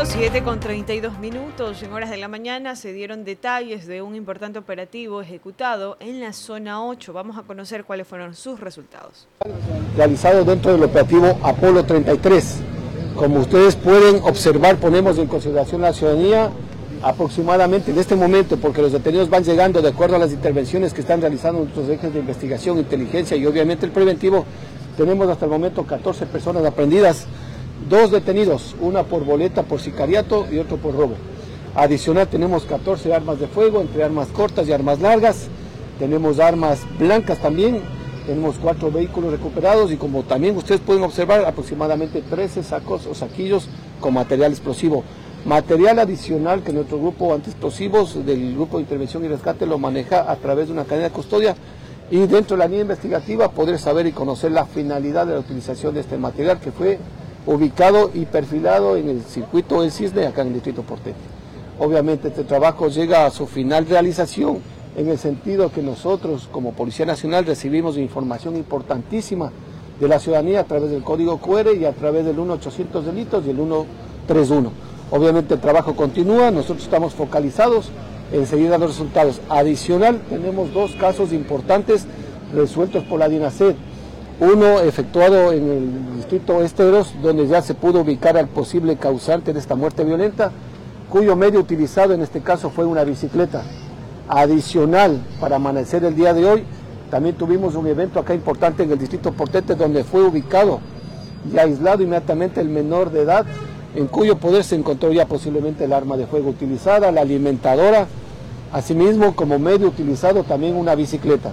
7:32. En horas de la mañana se dieron detalles de un importante operativo ejecutado en la zona 8. Vamos a conocer cuáles fueron sus resultados. Realizado dentro del operativo Apolo 33. Como ustedes pueden observar, ponemos en consideración a la ciudadanía aproximadamente en este momento, porque los detenidos van llegando de acuerdo a las intervenciones que están realizando nuestros ejes de investigación, inteligencia y obviamente el preventivo. Tenemos hasta el momento 14 personas aprehendidas. 2 detenidos, una por boleta por sicariato y otro por robo. Adicional tenemos 14 armas de fuego, entre armas cortas y armas largas. Tenemos armas blancas también, tenemos 4 vehículos recuperados y como también ustedes pueden observar, aproximadamente 13 sacos o saquillos con material explosivo. Material adicional que nuestro grupo antiexplosivos del Grupo de Intervención y Rescate lo maneja a través de una cadena de custodia y dentro de la línea investigativa poder saber y conocer la finalidad de la utilización de este material que fue ubicado y perfilado en el circuito del Cisne, acá en el distrito Portete. Obviamente este trabajo llega a su final realización en el sentido que nosotros como Policía Nacional recibimos información importantísima de la ciudadanía a través del código QR y a través del 1-800 delitos y el 131. Obviamente el trabajo continúa, nosotros estamos focalizados en seguir dando resultados. Adicional, tenemos 2 casos importantes resueltos por la DINASED. Uno efectuado en el distrito Esteros, donde ya se pudo ubicar al posible causante de esta muerte violenta, cuyo medio utilizado en este caso fue una bicicleta. Adicional, para amanecer el día de hoy, también tuvimos un evento acá importante en el distrito Portete, donde fue ubicado y aislado inmediatamente el menor de edad, en cuyo poder se encontró ya posiblemente el arma de fuego utilizada, la alimentadora, asimismo como medio utilizado también una bicicleta.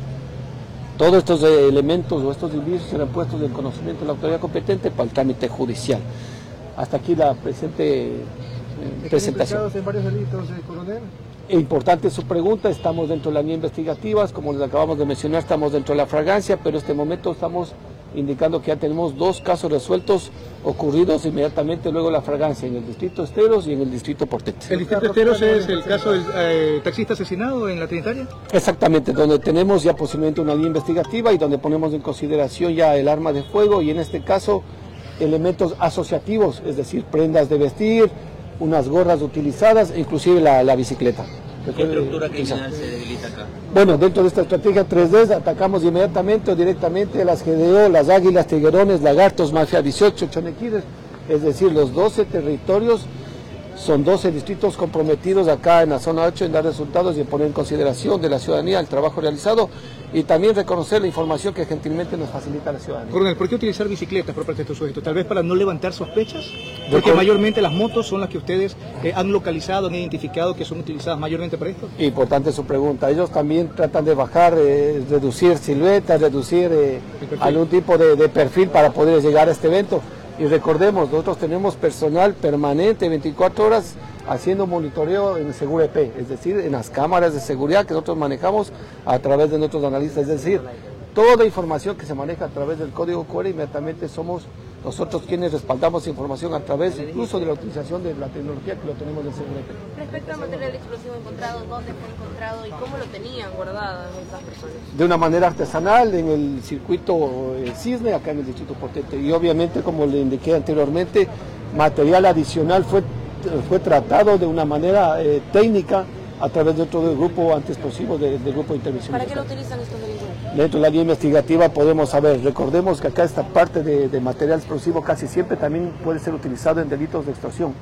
Todos estos elementos o estos indicios serán puestos en conocimiento de la autoridad competente para el trámite judicial. Hasta aquí la presente presentación. ¿Están implicados en varios delitos, coronel? Importante su pregunta, estamos dentro de la línea investigativa, como les acabamos de mencionar, estamos dentro de la fragancia, pero en este momento estamos indicando que ya tenemos 2 casos resueltos ocurridos inmediatamente luego de la fragancia en el distrito Esteros y en el distrito Portete. ¿El distrito Esteros es el caso del taxista asesinado en la Trinitaria? Exactamente, donde tenemos ya posiblemente una línea investigativa y donde ponemos en consideración ya el arma de fuego y en este caso elementos asociativos, es decir, prendas de vestir, unas gorras utilizadas e inclusive la bicicleta. ¿Qué estructura criminal se debilita acá? Bueno, dentro de esta estrategia 3D atacamos inmediatamente o directamente las GDO, las águilas, tiguerones, lagartos, mafia 18, chonequides, es decir, los 12 territorios, son 12 distritos comprometidos acá en la zona 8 en dar resultados y en poner en consideración de la ciudadanía el trabajo realizado y también reconocer la información que gentilmente nos facilita la ciudadanía. Coronel, ¿por qué utilizar bicicletas por parte de estos sujetos? ¿Tal vez para no levantar sospechas? Porque mayormente las motos son las que ustedes han localizado, han identificado que son utilizadas mayormente para esto. Importante su pregunta. Ellos también tratan de bajar, reducir siluetas, reducir algún tipo de perfil para poder llegar a este evento. Y recordemos, nosotros tenemos personal permanente 24 horas haciendo monitoreo en Seguro EP, es decir, en las cámaras de seguridad que nosotros manejamos a través de nuestros analistas, es decir, toda información que se maneja a través del código QR, inmediatamente somos nosotros quienes respaldamos información a través incluso de la utilización de la tecnología que lo tenemos en Seguro EP. Respecto al material explosivo encontrado, ¿dónde fue encontrado y cómo lo tenían guardado estas personas? De una manera artesanal en el circuito Cisne, acá en el distrito Portete. Y obviamente, como le indiqué anteriormente, material adicional fue tratado de una manera técnica a través de otro grupo antiexplosivo del grupo de intervención. ¿Para qué lo utilizan estos delincuentes? Dentro de la línea investigativa podemos saber, recordemos que acá esta parte de material explosivo casi siempre también puede ser utilizado en delitos de extorsión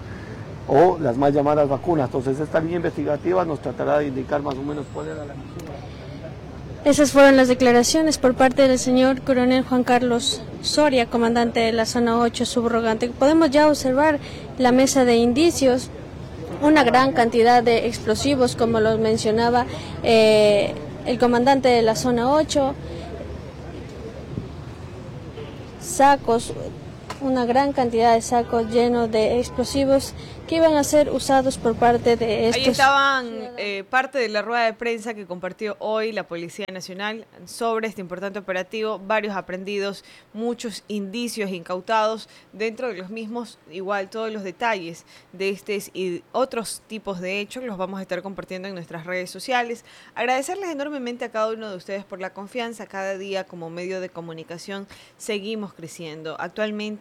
o las mal llamadas vacunas. Entonces esta línea investigativa nos tratará de indicar más o menos cuál era la misión. Esas fueron las declaraciones por parte del señor coronel Juan Carlos Soria, comandante de la zona 8 subrogante. Podemos ya observar la mesa de indicios, una gran cantidad de explosivos, como los mencionaba el comandante de la zona 8, sacos, una gran cantidad de sacos llenos de explosivos que iban a ser usados por parte de estos. Ahí estaban parte de la rueda de prensa que compartió hoy la Policía Nacional sobre este importante operativo, varios aprehendidos, muchos indicios incautados, dentro de los mismos, igual todos los detalles de estos y otros tipos de hechos los vamos a estar compartiendo en nuestras redes sociales. Agradecerles enormemente a cada uno de ustedes por la confianza, cada día como medio de comunicación seguimos creciendo. Actualmente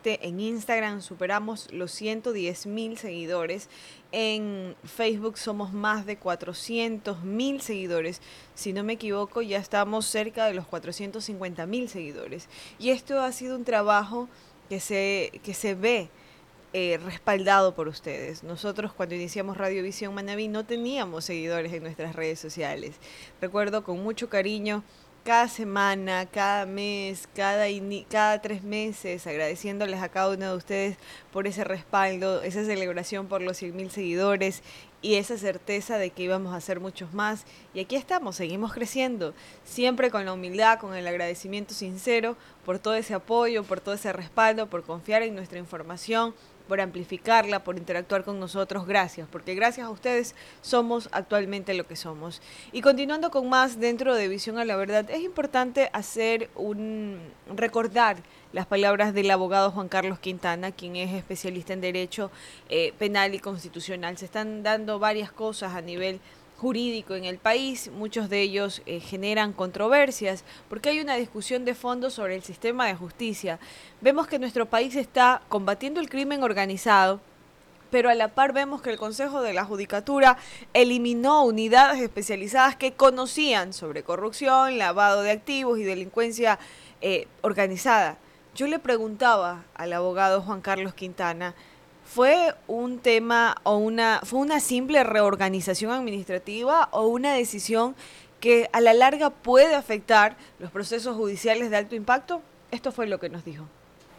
Solamente en Instagram superamos los 110.000 seguidores. En Facebook somos más de 400.000 seguidores. Si no me equivoco, ya estamos cerca de los 450.000 seguidores. Y esto ha sido un trabajo que se ve respaldado por ustedes. Nosotros cuando iniciamos Radiovisión Manabí no teníamos seguidores en nuestras redes sociales. Recuerdo con mucho cariño cada semana, cada mes, cada 3 meses, agradeciéndoles a cada uno de ustedes por ese respaldo, esa celebración por los 100.000 seguidores y esa certeza de que íbamos a hacer muchos más. Y aquí estamos, seguimos creciendo, siempre con la humildad, con el agradecimiento sincero por todo ese apoyo, por todo ese respaldo, por confiar en nuestra información, por amplificarla, por interactuar con nosotros. Gracias, porque gracias a ustedes somos actualmente lo que somos. Y continuando con más dentro de Visión a la Verdad, es importante recordar las palabras del abogado Juan Carlos Quintana, quien es especialista en Derecho Penal y Constitucional. Se están dando varias cosas a nivel jurídico en el país, muchos de ellos generan controversias porque hay una discusión de fondo sobre el sistema de justicia. Vemos que nuestro país está combatiendo el crimen organizado, pero a la par vemos que el Consejo de la Judicatura eliminó unidades especializadas que conocían sobre corrupción, lavado de activos y delincuencia organizada. Yo le preguntaba al abogado Juan Carlos Quintana, ¿fue un tema o fue una simple reorganización administrativa o una decisión que a la larga puede afectar los procesos judiciales de alto impacto? Esto fue lo que nos dijo.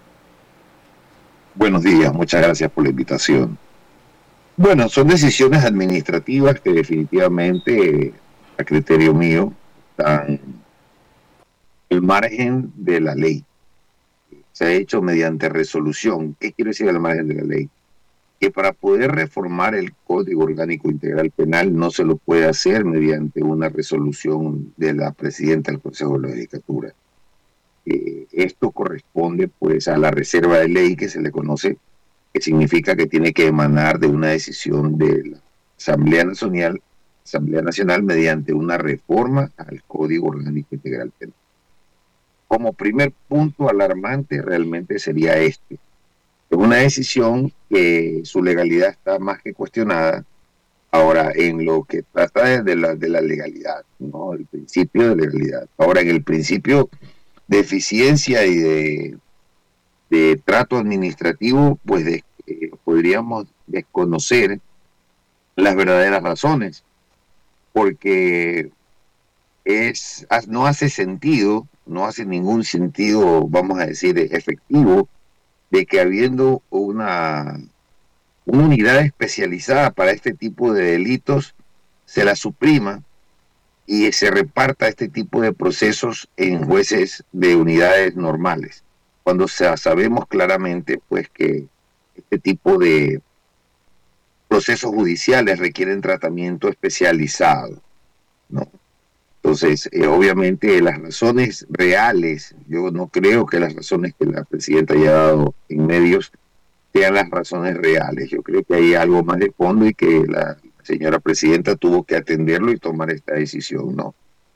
Buenos días, muchas gracias por la invitación. Bueno, son decisiones administrativas que definitivamente, a criterio mío, están al margen de la ley. Se ha hecho mediante resolución. ¿Qué quiere decir al margen de la ley? Que para poder reformar el Código Orgánico Integral Penal no se lo puede hacer mediante una resolución de la presidenta del Consejo de la Judicatura. Esto corresponde pues a la reserva de ley que se le conoce, que significa que tiene que emanar de una decisión de la Asamblea Nacional mediante una reforma al Código Orgánico Integral Penal. Como primer punto alarmante realmente sería este. Es una decisión que su legalidad está más que cuestionada. Ahora, en lo que trata de la legalidad, ¿no? El principio de legalidad. Ahora, en el principio de eficiencia y de trato administrativo, pues podríamos desconocer las verdaderas razones, porque no hace sentido, no hace ningún sentido, vamos a decir, efectivo, de que habiendo una unidad especializada para este tipo de delitos, se la suprima y se reparta este tipo de procesos en jueces de unidades normales, cuando sabemos claramente pues que este tipo de procesos judiciales requieren tratamiento especializado, ¿no? Entonces, obviamente las razones reales, yo no creo que las razones que la presidenta haya dado en medios sean las razones reales. Yo creo que hay algo más de fondo y que la señora presidenta tuvo que atenderlo y tomar esta decisión, ¿no?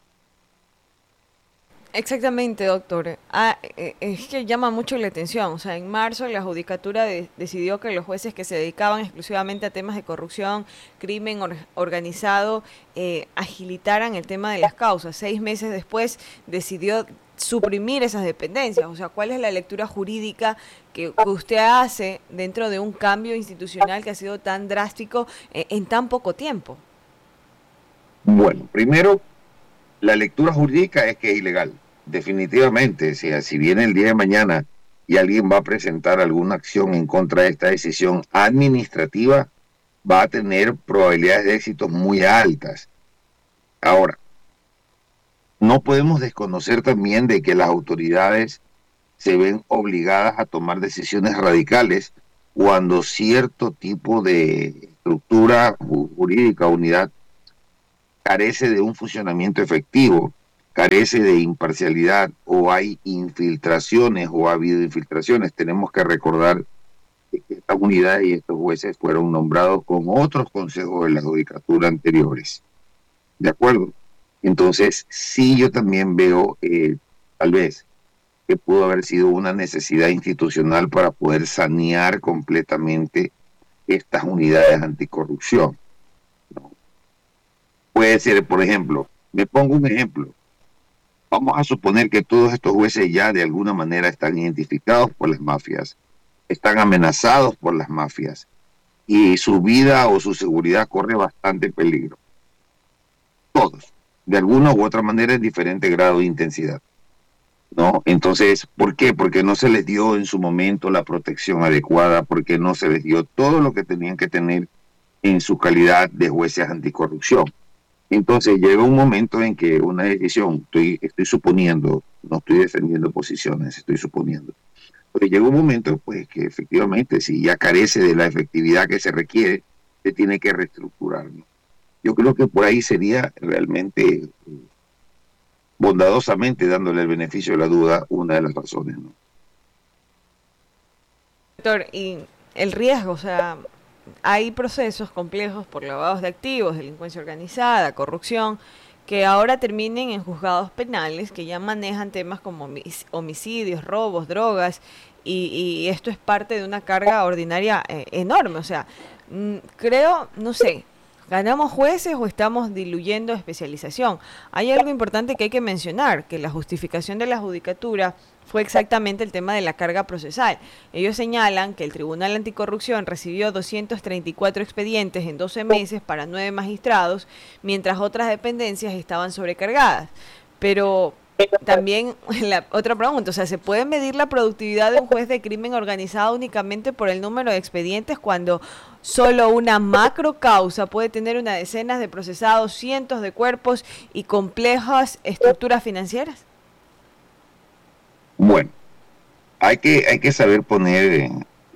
Exactamente, doctor. Es que llama mucho la atención. O sea, en marzo la Judicatura decidió que los jueces que se dedicaban exclusivamente a temas de corrupción, crimen organizado, agilitaran el tema de las causas. 6 meses después decidió suprimir esas dependencias. O sea, ¿cuál es la lectura jurídica que usted hace dentro de un cambio institucional que ha sido tan drástico en tan poco tiempo? Bueno, primero, la lectura jurídica es que es ilegal. Definitivamente, si viene el día de mañana y alguien va a presentar alguna acción en contra de esta decisión administrativa, va a tener probabilidades de éxito muy altas. Ahora, no podemos desconocer también de que las autoridades se ven obligadas a tomar decisiones radicales cuando cierto tipo de estructura jurídica, unidad, carece de un funcionamiento efectivo, carece de imparcialidad o hay infiltraciones o ha habido infiltraciones. Tenemos que recordar que estas unidades y estos jueces fueron nombrados con otros consejos de la judicatura anteriores. ¿De acuerdo? Entonces, sí, yo también veo tal vez que pudo haber sido una necesidad institucional para poder sanear completamente estas unidades anticorrupción, ¿no? Puede ser, por ejemplo, me pongo un ejemplo. Vamos a suponer que todos estos jueces ya de alguna manera están identificados por las mafias, están amenazados por las mafias y su vida o su seguridad corre bastante peligro. Todos, de alguna u otra manera en diferente grado de intensidad, ¿no? Entonces, ¿por qué? Porque no se les dio en su momento la protección adecuada, porque no se les dio todo lo que tenían que tener en su calidad de jueces anticorrupción. Entonces llega un momento en que una decisión, estoy suponiendo, no estoy defendiendo posiciones, estoy suponiendo, pero llega un momento pues que efectivamente si ya carece de la efectividad que se requiere, se tiene que reestructurar, ¿no? Yo creo que por ahí sería realmente bondadosamente dándole el beneficio de la duda una de las razones, ¿no? Doctor, y el riesgo, o sea, hay procesos complejos por lavados de activos, delincuencia organizada, corrupción, que ahora terminen en juzgados penales que ya manejan temas como homicidios, robos, drogas, y esto es parte de una carga ordinaria enorme. O sea, creo, no sé, ¿ganamos jueces o estamos diluyendo especialización? Hay algo importante que hay que mencionar, que la justificación de la judicatura fue exactamente el tema de la carga procesal. Ellos señalan que el Tribunal Anticorrupción recibió 234 expedientes en 12 meses para 9 magistrados, mientras otras dependencias estaban sobrecargadas. Pero también la otra pregunta, o sea, ¿se puede medir la productividad de un juez de crimen organizado únicamente por el número de expedientes cuando solo una macro causa puede tener una decena de procesados, cientos de cuerpos y complejas estructuras financieras? Bueno, hay que saber poner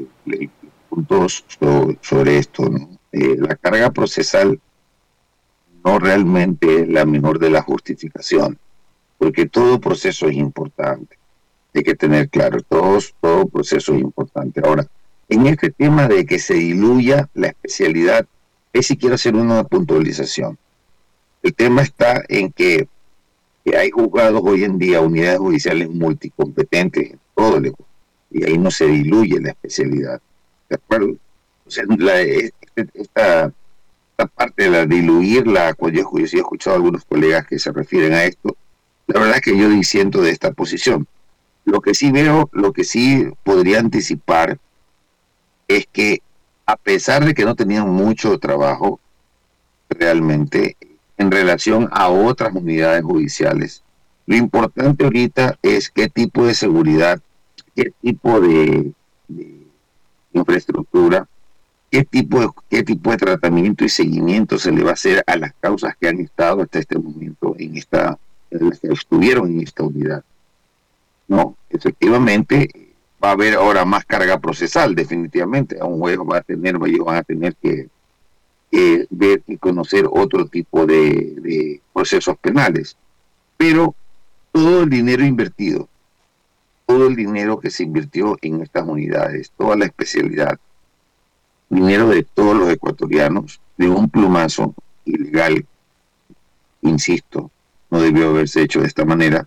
puntos sobre esto, ¿no? La carga procesal no realmente es la mejor de las justificaciones, porque todo proceso es importante. Hay que tener claro, todo proceso es importante. Ahora, en este tema de que se diluya la especialidad, es si quiero hacer una puntualización. El tema está en que hay juzgados hoy en día, unidades judiciales multicompetentes en todo el Ecuador, y ahí no se diluye la especialidad, ¿de acuerdo? O sea, esta parte de la diluirla, cuando yo sí he escuchado a algunos colegas que se refieren a esto, la verdad es que yo disiento de esta posición. Lo que sí veo, lo que sí podría anticipar es que a pesar de que no tenían mucho trabajo realmente en relación a otras unidades judiciales, lo importante ahorita es qué tipo de seguridad, qué tipo de infraestructura, qué tipo de tratamiento y seguimiento se le va a hacer a las causas que han estado hasta este momento en las que estuvieron en esta unidad. No, efectivamente va a haber ahora más carga procesal, definitivamente. A un juez ellos van a tener que ver y conocer otro tipo de procesos penales. Pero todo el dinero invertido, todo el dinero que se invirtió en estas unidades, toda la especialidad, dinero de todos los ecuatorianos, de un plumazo ilegal, insisto, no debió haberse hecho de esta manera,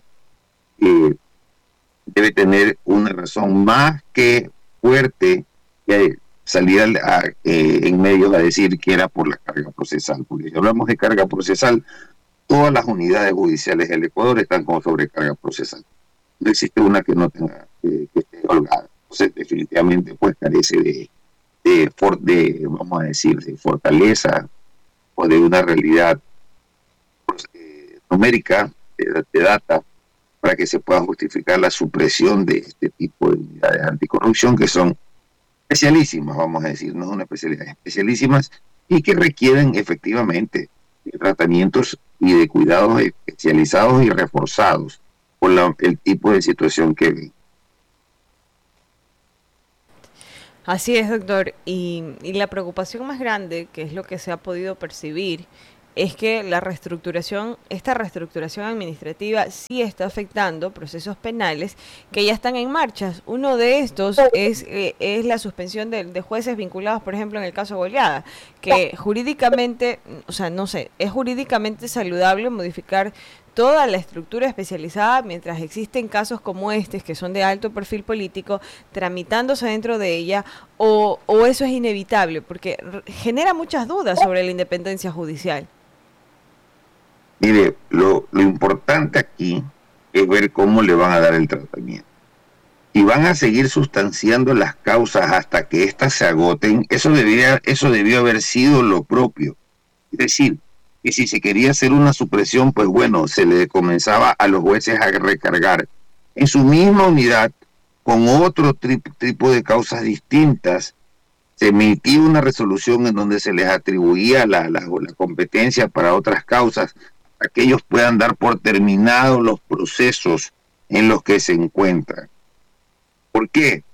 debe tener una razón más que fuerte que salir en medios a decir que era por la carga procesal, porque si hablamos de carga procesal, todas las unidades judiciales del Ecuador están con sobrecarga procesal. No existe una que no tenga, que esté holgada. Entonces, definitivamente, pues carece vamos a decir, de fortaleza o de una realidad numérica, de data, para que se pueda justificar la supresión de este tipo de unidades anticorrupción que son especialísimas, vamos a decir, no una especialidad, especialísimas, y que requieren efectivamente de tratamientos y de cuidados especializados y reforzados por el tipo de situación que ven. Así es, doctor. Y la preocupación más grande, que es lo que se ha podido percibir, es que esta reestructuración administrativa sí está afectando procesos penales que ya están en marcha. Uno de estos es la suspensión de jueces vinculados, por ejemplo, en el caso Goleada, que jurídicamente, o sea, no sé, es jurídicamente saludable modificar toda la estructura especializada, mientras existen casos como estos, que son de alto perfil político, tramitándose dentro de ella, o eso es inevitable? Porque genera muchas dudas sobre la independencia judicial. Mire, lo importante aquí es ver cómo le van a dar el tratamiento. Y van a seguir sustanciando las causas hasta que éstas se agoten. Eso debió haber sido lo propio. Es decir, que si se quería hacer una supresión, pues bueno, se le comenzaba a los jueces a recargar en su misma unidad con otro tipo de causas distintas. Se emitía una resolución en donde se les atribuía la competencia para otras causas, para que ellos puedan dar por terminados los procesos en los que se encuentran. ¿Por qué?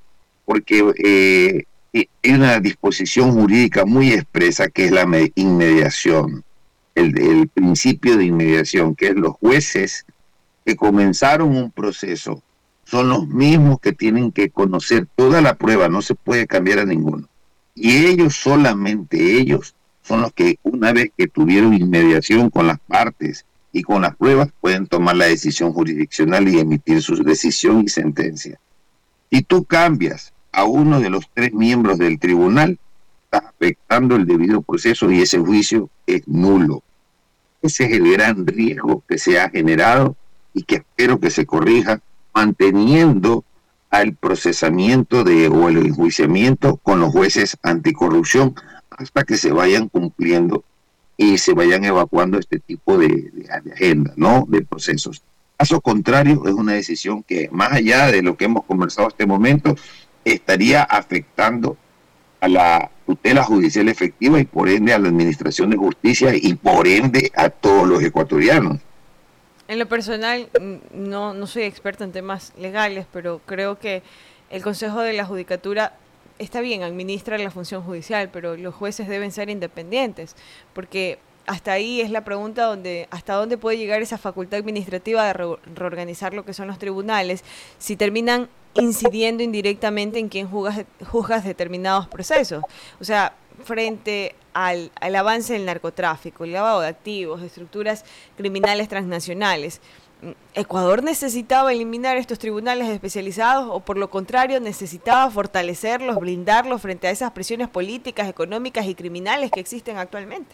Porque hay una disposición jurídica muy expresa que es la inmediación, el principio de inmediación, que es los jueces que comenzaron un proceso son los mismos que tienen que conocer toda la prueba, no se puede cambiar a ninguno. Y ellos, solamente ellos, son los que una vez que tuvieron inmediación con las partes y con las pruebas, pueden tomar la decisión jurisdiccional y emitir su decisión y sentencia. Si tú cambias a uno de los 3 miembros del tribunal, estás afectando el debido proceso y ese juicio es nulo. Ese es el gran riesgo que se ha generado y que espero que se corrija, manteniendo al procesamiento o el enjuiciamiento con los jueces anticorrupción hasta que se vayan cumpliendo y se vayan evacuando este tipo de agenda, ¿no? De procesos. Caso contrario, es una decisión que, más allá de lo que hemos conversado hasta este momento, estaría afectando a la tutela judicial efectiva y por ende a la administración de justicia y por ende a todos los ecuatorianos. En lo personal, no soy experta en temas legales, pero creo que el Consejo de la Judicatura está bien, administra la función judicial, pero los jueces deben ser independientes, porque hasta ahí es la pregunta hasta dónde puede llegar esa facultad administrativa de reorganizar lo que son los tribunales, si terminan incidiendo indirectamente en quién juzgas determinados procesos. O sea, frente al avance del narcotráfico, el lavado de activos, estructuras criminales transnacionales, ¿Ecuador necesitaba eliminar estos tribunales especializados o por lo contrario necesitaba fortalecerlos, blindarlos frente a esas presiones políticas, económicas y criminales que existen actualmente?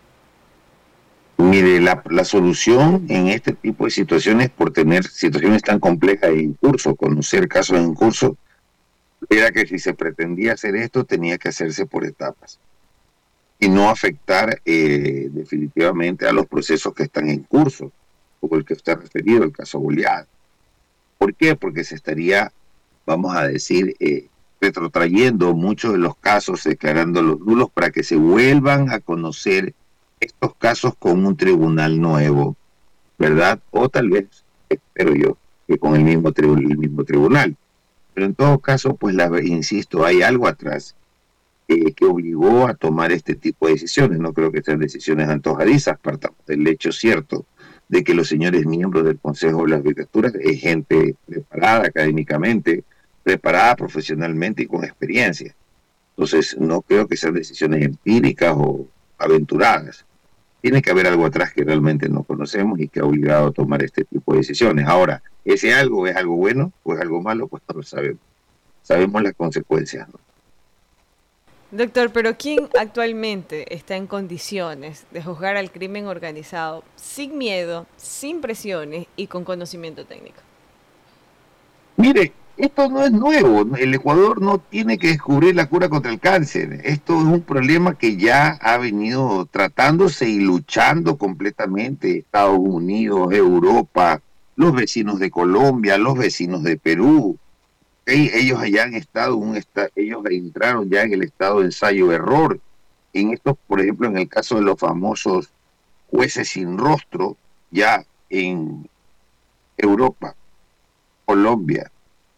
Mire, la solución en este tipo de situaciones, por tener situaciones tan complejas en curso, conocer casos en curso, era que si se pretendía hacer esto, tenía que hacerse por etapas y no afectar definitivamente a los procesos que están en curso, como el que usted ha referido, el caso Goliat. ¿Por qué? Porque se estaría, vamos a decir, retrotrayendo muchos de los casos, declarándolos nulos para que se vuelvan a conocer estos casos con un tribunal nuevo, ¿verdad? O tal vez, espero yo, que con el mismo tribunal. Pero en todo caso, pues insisto, hay algo atrás que obligó a tomar este tipo de decisiones. No creo que sean decisiones antojadizas, partamos del hecho cierto de que los señores miembros del Consejo de la Judicatura es gente preparada académicamente, preparada profesionalmente y con experiencia. Entonces, no creo que sean decisiones empíricas o aventuradas. Tiene que haber algo atrás que realmente no conocemos y que ha obligado a tomar este tipo de decisiones. Ahora, ¿ese algo es algo bueno o es algo malo? Pues no lo sabemos. Sabemos las consecuencias, ¿no? Doctor, pero ¿quién actualmente está en condiciones de juzgar al crimen organizado sin miedo, sin presiones y con conocimiento técnico? Mire, esto no es nuevo. El Ecuador no tiene que descubrir la cura contra el cáncer. Esto es un problema que ya ha venido tratándose y luchando completamente Estados Unidos, Europa, los vecinos de Colombia, los vecinos de Perú. Ellos allá han estado, ellos entraron ya en el estado de ensayo-error. En esto, por ejemplo, en el caso de los famosos jueces sin rostro, ya en Europa, Colombia,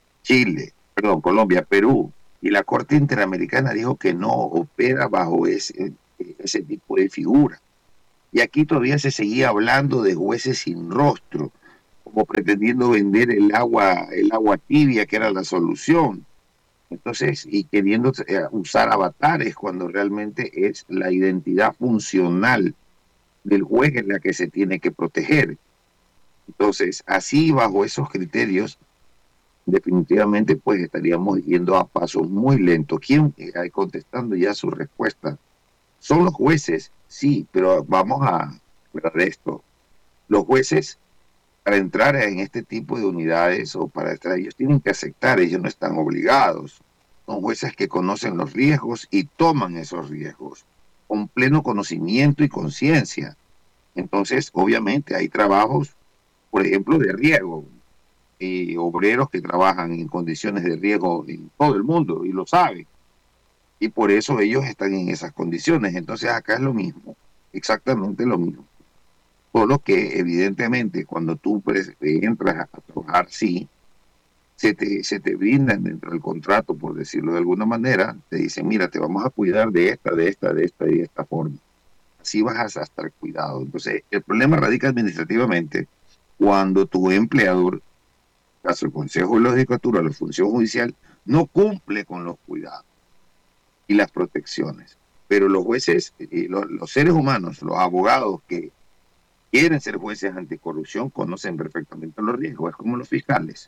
Perú, y la Corte Interamericana dijo que no opera bajo ese tipo de figura. Y aquí todavía se seguía hablando de jueces sin rostro, como pretendiendo vender el agua tibia, que era la solución. Entonces, y queriendo usar avatares cuando realmente es la identidad funcional del juez en la que se tiene que proteger. Entonces, así bajo esos criterios, definitivamente pues estaríamos yendo a pasos muy lentos. ¿Quién, contestando ya su respuesta? ¿Son los jueces? Sí, pero vamos a hablar de esto. Los jueces, para entrar en este tipo de unidades o para estar, ellos tienen que aceptar, ellos no están obligados. Son jueces que conocen los riesgos y toman esos riesgos con pleno conocimiento y conciencia. Entonces, obviamente, hay trabajos, por ejemplo, de riesgo, y obreros que trabajan en condiciones de riesgo en todo el mundo y lo saben. Y por eso ellos están en esas condiciones. Entonces, acá es lo mismo, exactamente lo mismo. Solo que evidentemente cuando tú entras a trabajar, sí, se te brindan dentro del contrato, por decirlo de alguna manera, te dicen, mira, te vamos a cuidar de esta y de esta forma. Así vas a estar cuidado. Entonces, el problema radica administrativamente cuando tu empleador, caso el Consejo de la Judicatura, la función judicial, no cumple con los cuidados y las protecciones. Pero los jueces, los seres humanos, los abogados que quieren ser jueces anticorrupción conocen perfectamente los riesgos, es como los fiscales.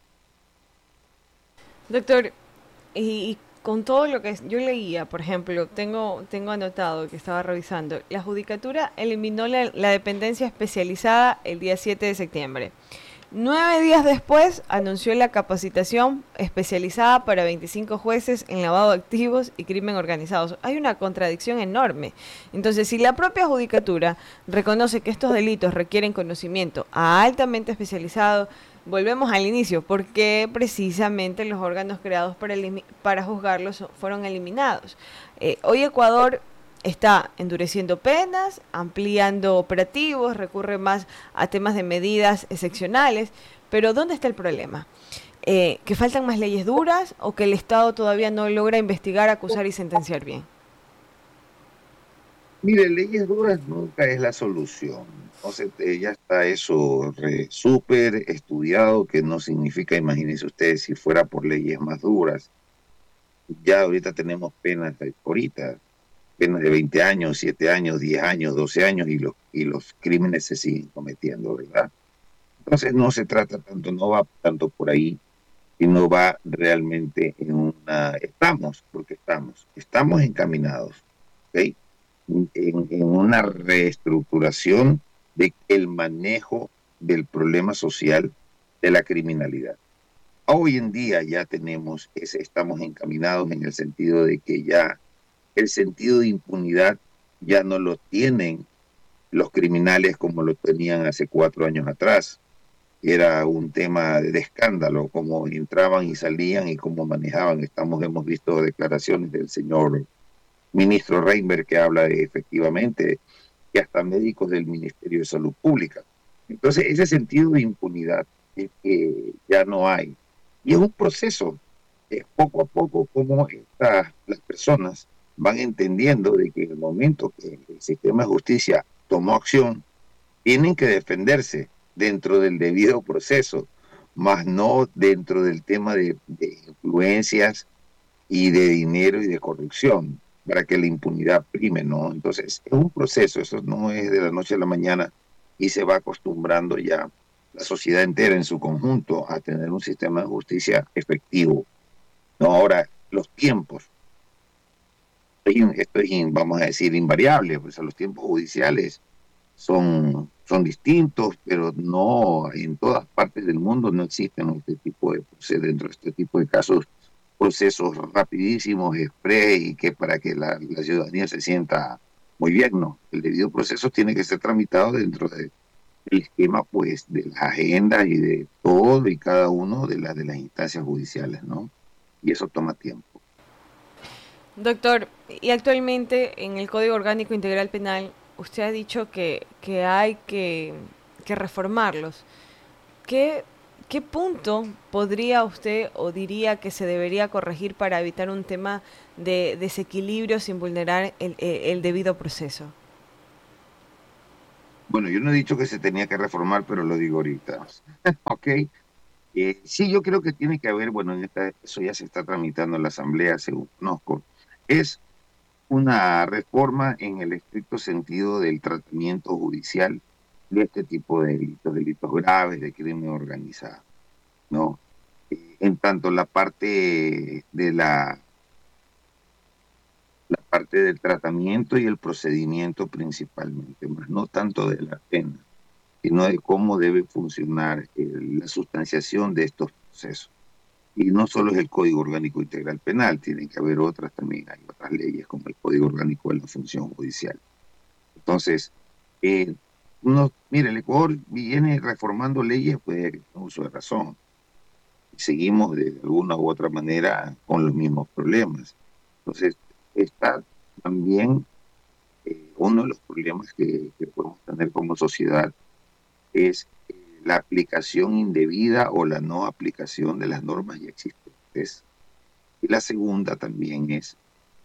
Doctor, y con todo lo que yo leía, por ejemplo, tengo anotado que estaba revisando, la Judicatura eliminó la dependencia especializada el día 7 de septiembre. 9 días después anunció la capacitación especializada para 25 jueces en lavado de activos y crimen organizado. Hay una contradicción enorme. Entonces, si la propia Judicatura reconoce que estos delitos requieren conocimiento altamente especializado, volvemos al inicio, porque precisamente los órganos creados para juzgarlos fueron eliminados. Hoy Ecuador está endureciendo penas, ampliando operativos, recurre más a temas de medidas excepcionales, pero ¿dónde está el problema? ¿Que faltan más leyes duras o que el Estado todavía no logra investigar, acusar y sentenciar bien? Mire, leyes duras nunca es la solución. Entonces, ya está eso súper estudiado, que no significa, imagínense ustedes, si fuera por leyes más duras. Ya ahorita tenemos penas penas de 20 años, 7 años, 10 años, 12 años y los crímenes se siguen cometiendo, ¿verdad? Entonces no se trata tanto, no va tanto por ahí, sino va realmente porque estamos encaminados, ¿ok? En una reestructuración del manejo del problema social de la criminalidad. Hoy en día ya estamos encaminados en el sentido de que ya el sentido de impunidad ya no lo tienen los criminales como lo tenían hace 4 años atrás. Era un tema de escándalo, cómo entraban y salían y cómo manejaban. Hemos visto declaraciones del señor ministro Reinberg que habla efectivamente que hasta médicos del Ministerio de Salud Pública. Entonces, ese sentido de impunidad es que ya no hay. Y es un proceso, es poco a poco como las personas van entendiendo de que en el momento que el sistema de justicia tomó acción, tienen que defenderse dentro del debido proceso, más no dentro del tema de influencias y de dinero y de corrupción, para que la impunidad prime, ¿no? Entonces, es un proceso, eso no es de la noche a la mañana y se va acostumbrando ya la sociedad entera en su conjunto a tener un sistema de justicia efectivo. No, ahora, los tiempos, esto es, vamos a decir, invariable, pues los tiempos judiciales son distintos, pero no en todas partes del mundo no existen dentro de este tipo de casos, procesos rapidísimos, express y que para que la ciudadanía se sienta muy bien, ¿no? El debido proceso tiene que ser tramitado dentro del esquema, pues, de las agendas y de todo y cada uno de las instancias judiciales, ¿no? Y eso toma tiempo. Doctor, y actualmente en el Código Orgánico Integral Penal, usted ha dicho que hay que reformarlos. ¿Qué punto podría usted o diría que se debería corregir para evitar un tema de desequilibrio sin vulnerar el debido proceso? Bueno, yo no he dicho que se tenía que reformar, pero lo digo ahorita. ¿Ok? Sí, yo creo que tiene que haber, bueno, eso ya se está tramitando en la Asamblea, según conozco, es una reforma en el estricto sentido del tratamiento judicial de este tipo de delitos graves de crimen organizado, ¿no? En tanto la parte de la parte del tratamiento y el procedimiento principalmente, más no tanto de la pena, sino de cómo debe funcionar la sustanciación de estos procesos. Y no solo es el Código Orgánico Integral Penal, tienen que haber otras también, hay otras leyes como el Código Orgánico de la Función Judicial. Entonces, mire, el Ecuador viene reformando leyes pues con uso de razón. Seguimos de alguna u otra manera con los mismos problemas. Entonces, está también uno de los problemas que podemos tener como sociedad es la aplicación indebida o la no aplicación de las normas ya existentes. Y la segunda también es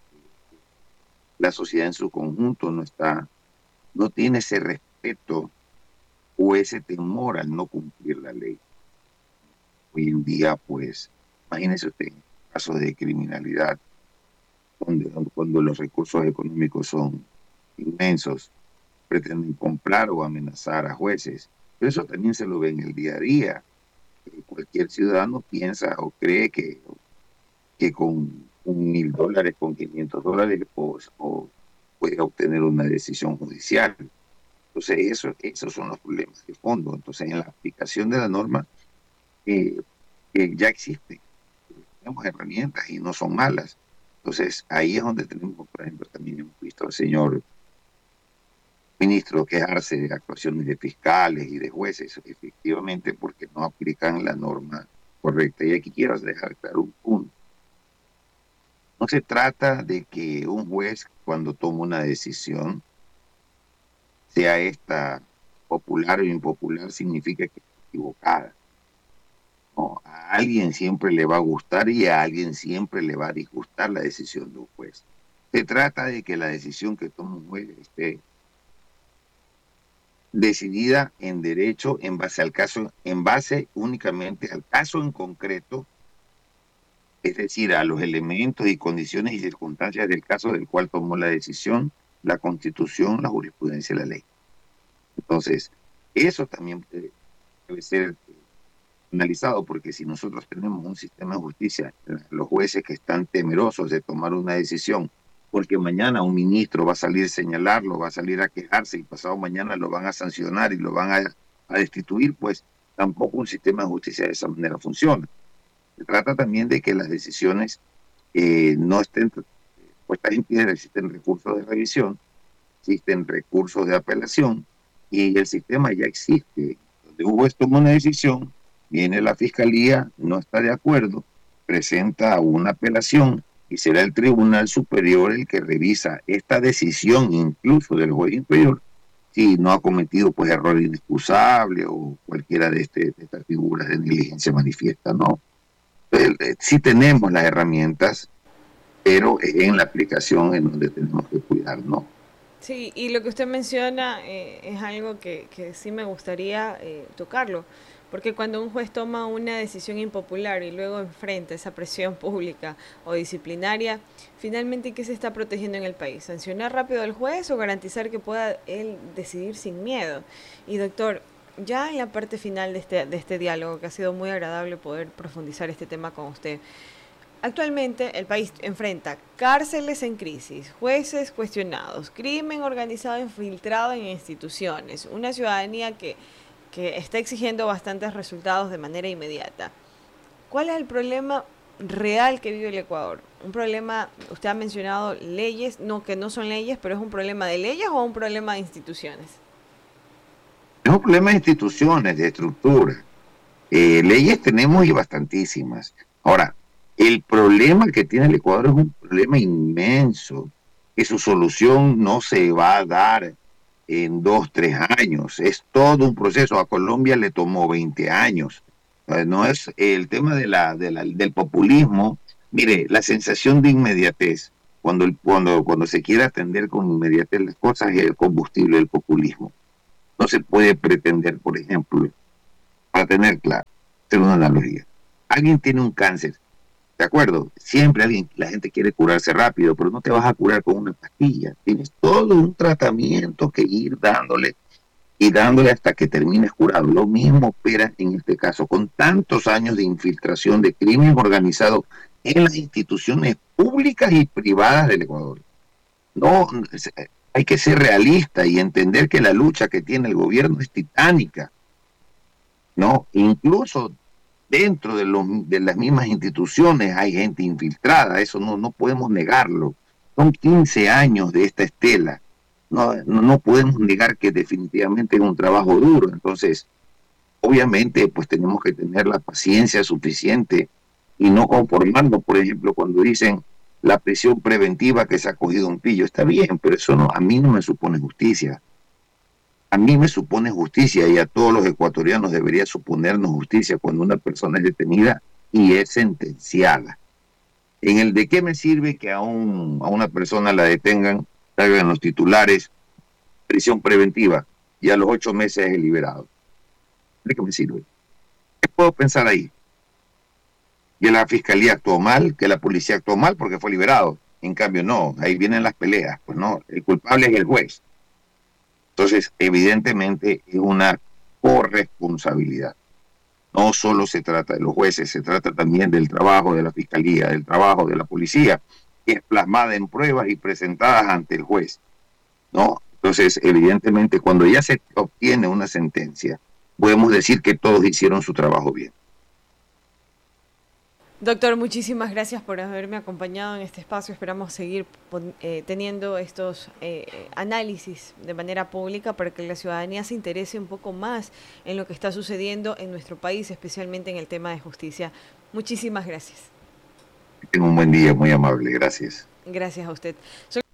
la sociedad en su conjunto no tiene ese respeto o ese temor al no cumplir la ley. Hoy en día, pues, imagínese usted casos de criminalidad cuando los recursos económicos son inmensos, pretenden comprar o amenazar a jueces. Pero eso también se lo ve en el día a día. Cualquier ciudadano piensa o cree que con $1,000, con $500, o puede obtener una decisión judicial. Entonces, esos son los problemas de fondo. Entonces, en la aplicación de la norma, ya existe. Tenemos herramientas y no son malas. Entonces, ahí es donde tenemos, por ejemplo, también hemos visto al señor ministro quejarse de actuaciones de fiscales y de jueces, efectivamente, porque no aplican la norma correcta. Y aquí quiero dejar claro un punto. No se trata de que un juez, cuando toma una decisión, sea esta popular o impopular, significa que está equivocada. No, a alguien siempre le va a gustar y a alguien siempre le va a disgustar la decisión de un juez. Se trata de que la decisión que toma un juez esté decidida en derecho en base al caso, en base únicamente al caso en concreto, es decir, a los elementos y condiciones y circunstancias del caso del cual tomó la decisión, la Constitución, la jurisprudencia y la ley. Entonces, eso también debe ser analizado, porque si nosotros tenemos un sistema de justicia, los jueces que están temerosos de tomar una decisión, porque mañana un ministro va a salir a señalarlo, va a salir a quejarse y pasado mañana lo van a sancionar y lo van a destituir, pues tampoco un sistema de justicia de esa manera funciona. Se trata también de que las decisiones no estén puestas en piedra, existen recursos de revisión, existen recursos de apelación y el sistema ya existe. Donde un juez toma una decisión, viene la fiscalía, no está de acuerdo, presenta una apelación y será el Tribunal Superior el que revisa esta decisión, incluso del juez inferior, si no ha cometido pues error inexcusable o cualquiera de estas figuras de negligencia manifiesta, ¿no? Sí tenemos las herramientas, pero es en la aplicación en donde tenemos que cuidar, ¿no? Sí, y lo que usted menciona es algo que sí me gustaría tocarlo, porque cuando un juez toma una decisión impopular y luego enfrenta esa presión pública o disciplinaria, finalmente, ¿qué se está protegiendo en el país? ¿Sancionar rápido al juez o garantizar que pueda él decidir sin miedo? Y doctor, ya en la parte final de este diálogo, que ha sido muy agradable poder profundizar este tema con usted, actualmente el país enfrenta cárceles en crisis, jueces cuestionados, crimen organizado infiltrado en instituciones, una ciudadanía que está exigiendo bastantes resultados de manera inmediata. ¿Cuál es el problema real que vive el Ecuador? Un problema, usted ha mencionado leyes, no que no son leyes, pero ¿es un problema de leyes o un problema de instituciones? Es un problema de instituciones, de estructura. Leyes tenemos y bastantísimas. Ahora, el problema que tiene el Ecuador es un problema inmenso, que su solución no se va a dar en 2, 3 años. Es todo un proceso. A Colombia le tomó 20 años. No es el tema del populismo. Mire, la sensación de inmediatez, cuando se quiere atender con inmediatez las cosas, es el combustible del populismo. No se puede pretender, por ejemplo, para tener claro, hacer una analogía. Alguien tiene un cáncer, ¿de acuerdo? Siempre la gente quiere curarse rápido, pero no te vas a curar con una pastilla. Tienes todo un tratamiento que ir dándole y dándole hasta que termine jurado. Lo mismo opera en este caso, con tantos años de infiltración de crimen organizado en las instituciones públicas y privadas del Ecuador. No, hay que ser realista y entender que la lucha que tiene el gobierno es titánica, ¿no? Incluso dentro de las mismas instituciones hay gente infiltrada, eso no podemos negarlo. Son 15 años de esta estela. No podemos negar que definitivamente es un trabajo duro. Entonces, obviamente, pues tenemos que tener la paciencia suficiente y no conformarnos, por ejemplo, cuando dicen la prisión preventiva que se ha cogido un pillo. Está bien, pero eso a mí no me supone justicia. A mí me supone justicia y a todos los ecuatorianos debería suponernos justicia cuando una persona es detenida y es sentenciada. En el de qué me sirve que a una persona la detengan, salgan los titulares, prisión preventiva, y a los 8 meses es liberado. ¿De qué me sirve? ¿Qué puedo pensar ahí? Que la fiscalía actuó mal, que la policía actuó mal porque fue liberado. En cambio, no, ahí vienen las peleas. Pues no, el culpable es el juez. Entonces, evidentemente, es una corresponsabilidad. No solo se trata de los jueces, se trata también del trabajo de la fiscalía, del trabajo de la policía, que es plasmada en pruebas y presentadas ante el juez, ¿no? Entonces, evidentemente, cuando ya se obtiene una sentencia, podemos decir que todos hicieron su trabajo bien. Doctor, muchísimas gracias por haberme acompañado en este espacio. Esperamos seguir teniendo estos análisis de manera pública para que la ciudadanía se interese un poco más en lo que está sucediendo en nuestro país, especialmente en el tema de justicia. Muchísimas gracias. Tenga un buen día, muy amable. Gracias. Gracias a usted.